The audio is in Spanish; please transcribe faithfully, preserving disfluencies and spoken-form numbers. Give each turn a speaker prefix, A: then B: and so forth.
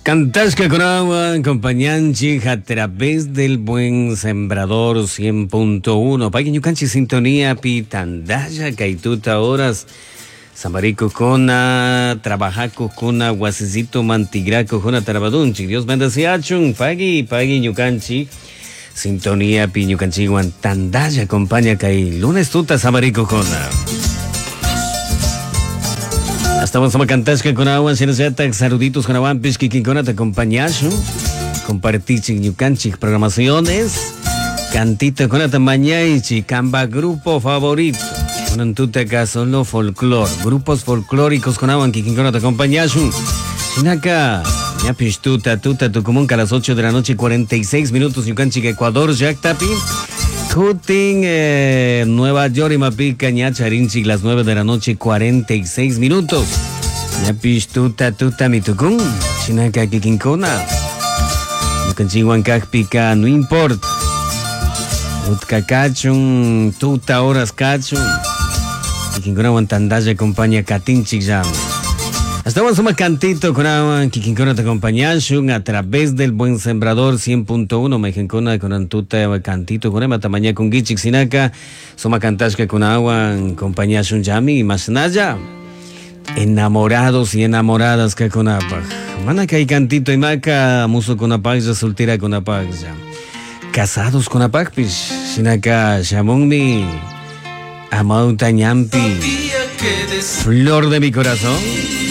A: Cantasca con agua, acompañanchi a través del Buen Sembrador cien punto uno. Paguiño canchi sintonía pitandaya caituta horas. Samarico cona, trabajaco cona, guasecito mantigraco cona tarabadunchi. Dios bendiga chun, pagui, pagui ñucanchi. Sintonía pi ñucanchi guantandaya acompaña kai lunes tuta Samarico cona. Estamos en Cantasca con agua, si nos yata, saluditos con agua, pisqui, con te acompañacho, compartir ñucanchi programaciones, cantito con ata mañaichi, camba grupo favorito, con tuta acá solo folclor, grupos folclóricos con agua, que con te acompañacho, acá, ya pistuta, tuta, tu común a las ocho de la noche, cuarenta y seis minutos, ñucanchi, Ecuador, Jack Tapi. Cutting, eh, Nueva York y Mapica, Ñacharinchi, las nueve de la noche, cuarenta y seis minutos. Ñapis tuta tuta mitucún, Chinaca Kikinkona. Nucanchihuancaj pica, no importa. Utkakachun, tuta horas cachun. Kikinkona guantandaya acompaña Katinchik jam. Estamos un cantito con agua, Kikinkona te acompañan a través del Buen Sembrador cien punto uno, Mexincona con Antuta, cantito con Ema, Tamaña con Gichik Sinaka, Soma Cantasca con agua, compañía Yami y Masnaya. Enamorados y enamoradas que con Apag. Mana que hay cantito y maca, muso con Apag, ya soltera con Apag ya. Casados con Apag, pues, Sinaka, Shamonmi, Amauta Ñampi, flor de mi corazón.